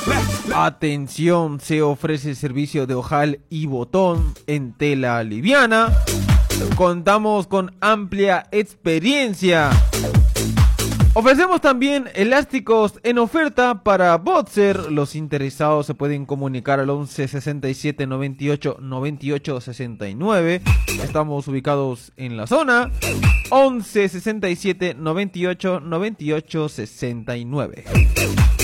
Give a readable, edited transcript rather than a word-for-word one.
Atención, se ofrece servicio de ojal y botón en tela liviana. Contamos con amplia experiencia. Ofrecemos también elásticos en oferta para boxer. Los interesados se pueden comunicar al 11 67 98 98 69. Estamos ubicados en la zona 11 67 98 98 69.